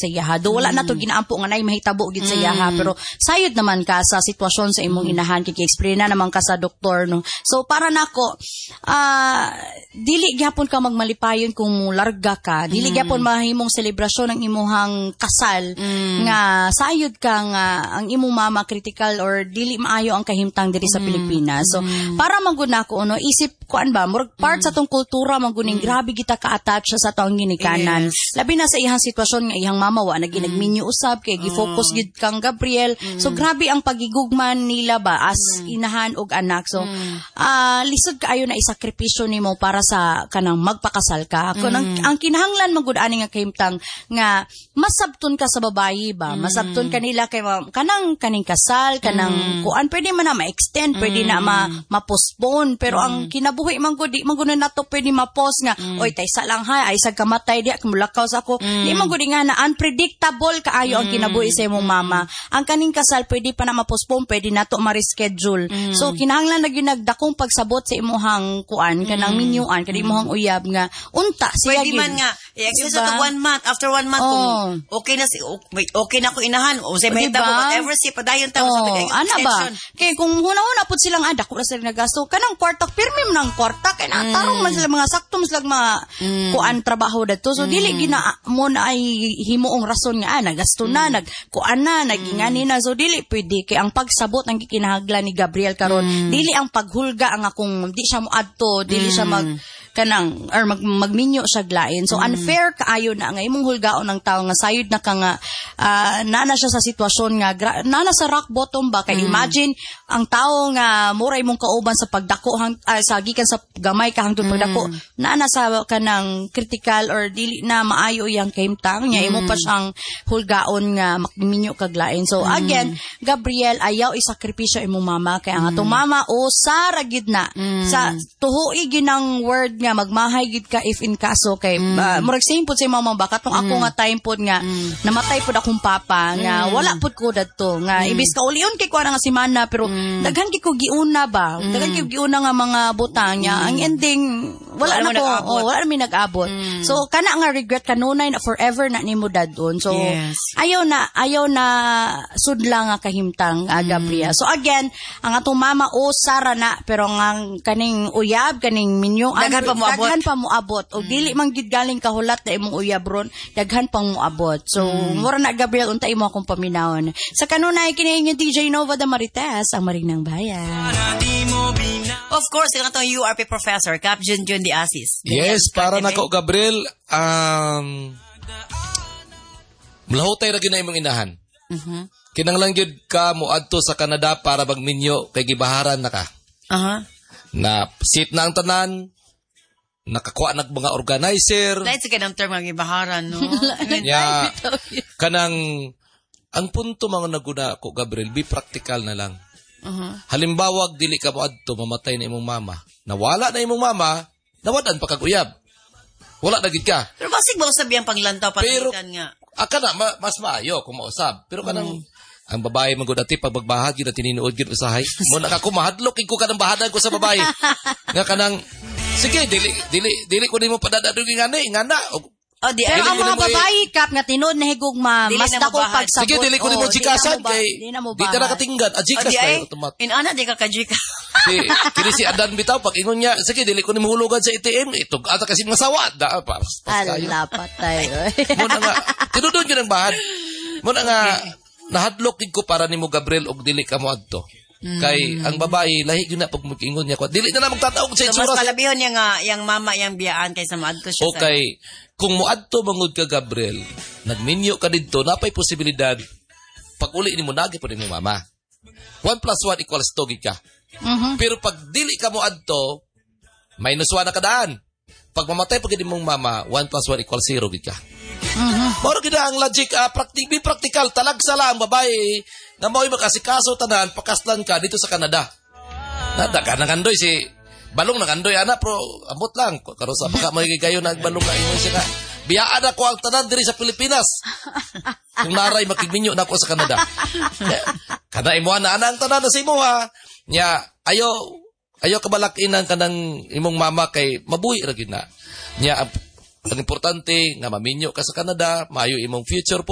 sa iyaha. Do wala na to ginaampo nga nay mahitabo gid sa iyaha, pero sayod naman ka sa sitwasyon sa imong inahan, kiki-explain na naman ka sa doktor, no. So para nako dili gyapon ka magmalipayon kung larga ka, dili gyapon mahimong selebrasyon ang imuhang kasal nga sayod ka nga ang imong mama critical or dili maayo ang kahimtang diri sa Pilipinas. So para magud nako isip kuan ba murag part sa tong kultura maguning grabe kita ka-attach sa atong ginikanan. Labi na sa iyang sitwasyon nga iyang mama wa na ginagminyo usab kay gi-focus gid kang Gabriel. So grabe ang pagigugman nila ba as inahan og anak. So lisod kaayo na isakripisyo nimo para sa kanang magpakasal ka. Kung ang kinahanglan magud ani nga kahimtang nga masabton ka sa babayi ba, masabton kanila kay kanang kaning kasal, kanang kuan pwede man na ma-extend, pwede na ma-postpone, pero ang kinabuhi man gud di man gud nato pwede ma-pause nga oy taysa lang ha ay sa kamatay di ak mulakaw sa ako. Di man gud nga na unpredictable kaayo ang kinabuhi sa imong mama. Ang kaning kasal pwede pa na ma-postpone, pwede nato ma-reschedule. So kinahanglan na gyud nagdakong pagsabot sa imuhang kuan kanang minyuan kanang imuhang uyab nga unta siya pwede man nga i-extend sa 1 month, after 1 month kung okay na okay na ko inahan o say may tabo whatever si padayon ta sa ana ba kay kung huna-huna pud silang dako na sila nagasto kanang kwarta pirmi man ang kwarta kay natarong man sila mga sakto man sila mga kuan trabaho dadto. So dili gina mo na ay himuong rason nga nagasto na nagkuan na nagingani na. So dili pwede kay ang pagsabot ang gikinahanglan ni Gabriel karon dili ang paghulga ang akong di siya moadto, dili siya kanang or magminyo siya glain. So unfair kaayo na nga imong hulgaon ng tao nga sayod na ka nga nana siya sa sitwasyon nga nana sa rock bottom ba kay imagine ang tao nga mura imong kauban sa pagdako sa gikan sa gamay ka hangtod pagdako nana sa kanang critical or dili na maayo iyang kahimtang nya imo pa siyang hulgaon nga magminyo kag lain. So again Gabriel ayaw isakripisyo imong mama kay ang atong mama usa ra gid na sa tuhoy ginang word nga magmahay gid ka if in kaso kay murag same pud sa mama baka tong ako nga time pud nga namatay pud akong papa nga wala pud ko dadto nga ibis ka ulion kay kuan nga si mana pero daghan kay ko giuna ba daghan kay giuna nga mga butang niya ang ending wala na ko wala mi nag-abot. So kana nga regret kanunay na forever na nimo dadon. So ayaw na sudla nga kahimtang Gabriel. So again ang atong mama sara na pero nga kaning uyab kaning minyo daghan pa moabot o dili man gid galing kahulat na imong uyab ron daghan pang moabot. So mura na Gabriel unta imo akong paminawon sa kanunay kini inyo DJ Nova da Marites ang Marinang Bayan. Of course ila tong URP professor Cap Junjun Di Asis. Yes para nako Gabriel mulahutay ra gyud na imong inahan. Kinahanglan gyud ka moadto sa Canada para magminyo kay gibaharan na ka. Na sit na ang tanan nakakuha ng mga organizer. Lahat sa kanang term ng ibaharan, no? Kanang, ang punto mga naguna ko, Gabriel, be practical na lang. Halimbawa, dili ka mo adto, mamatay na imong mama. Nawala na imong mama, nawadan pa kag-uyab. Wala na gid ka. Pero basig ba usab yang panglantaw panikan nga? Kana, mas maayo kung mausab. Pero kanang, ang babae magudati pag magbahagi na tininuod gid usahay. Mo nakakumahadlok ko kanang bahadan ko sa babae. Nga kanang sige dili ko nimo padadadugin ngana. Pero ang mga babae kap nga tinud na higugma mas dako pagsabot. Sige dili ko nimo jikasan kay di ta nakatinggan ajikas kay automatic. Inana di ka kajika. Kini si Adan bitaw pag ingon niya sige dili ko nimo hulugan sa ATM ito ata kasi masawa da pa. Ala patay. Mo na nga tinudon gyud ang bahad. Mo na nga nahadlok ko para nimo Gabriel og dili ka mo adto. Kay ang babae lahi gyud na pag mag-ingon niya ko dili na magtataog sa itsura. Mas malabihon niya nga yang mama yang biyaan kaysa maadto siya. Okay. Kung moadto mangud ka Gabriel, nagminyo ka didto napay posibilidad pag uli nimo nagi po nimo mama. 1 + 1 = 2 gid ka. Pero pag dili ka moadto, -1 na kadaan. Pag mamatay pag imong mama, 1 + 1 = 0 gid ka. Moro gid ang logic practical talagsa lang babae na mo'y makasikaso tanan pakaslan ka dito sa Canada. Nadaga nangandoy si balong nangandoy ana pro amot lang karon sa baka may gayo nagbalong ka ingon siya nga biyaan ako ang tanan diri sa Pilipinas. Kung naray makigminyo na ako sa Canada. Kana imo ana ang tanan sa imo ha. Nya ayo kabalakinan kanang imong mama kay mabuhi ra gid na. Nya ang importante nga maminyo ka sa Canada, maayo imong future po